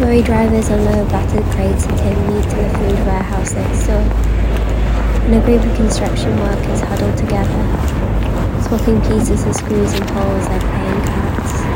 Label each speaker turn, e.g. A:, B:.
A: Lorry drivers unload battered crates and tin meat to the food warehouse next door, and a group of construction workers huddle together, swapping pieces of screws and poles like playing cards.